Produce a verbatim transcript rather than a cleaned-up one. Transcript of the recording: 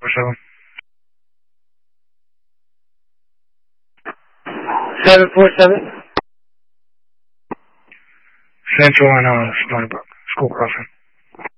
seven. seven four seven. Central and uh, Stony Brook. School crossing.